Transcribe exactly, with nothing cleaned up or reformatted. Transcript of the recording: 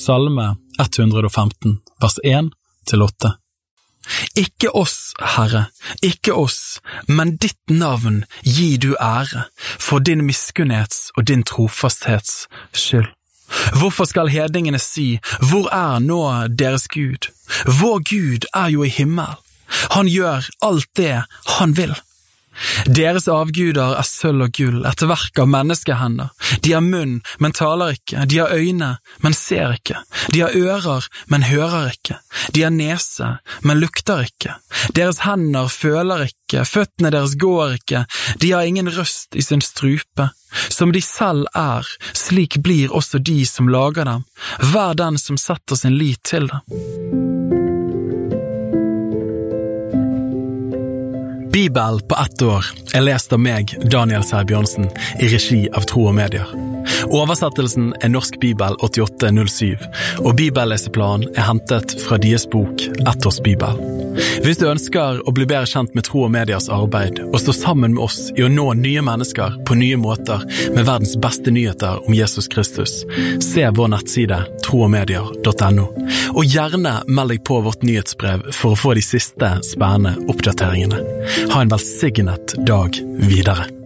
Salme ett hundre og femten, vers én til åtte. Ikke oss, Herre, ikke oss, men ditt navn gi du ære, for din miskunnhets og din trofasthets skyld. Hvorfor skal hedningene si, hvor er nå deres Gud? Vår Gud er jo i himmel. Han gjør alt det han vil. Deres avguder er sølv og gull, et verk av menneskehender. De har munn, men taler ikke. De har øyne, men ser ikke. De har ører, men hører ikke. De har nese, men lukter ikke. Deres hender føler ikke, føttene deres går ikke. De har ingen røst i sin strupe. Som de selv er, slik blir også de som lager dem. Hver den som setter sin lit til dem. Bibel på ett år er lest av meg, Daniel Sæbjørnsen, i regi av Tro og Medier. Oversettelsen er Norsk Bibel åttiåtte null syv, og bibelleseplanen er hentet fra deres bok Ett års Bibel. Hvis du ønsker å bli bedre kjent med Tro og Mediers arbeid, og stå sammen med oss i å nå nye mennesker på nye måter med verdens beste nyheter om Jesus Kristus, se vår nettside tro og medier punktum no, og gjerne meld deg på vårt nyhetsbrev for å få de siste spennende oppdateringene. Ha en velsignet dag videre.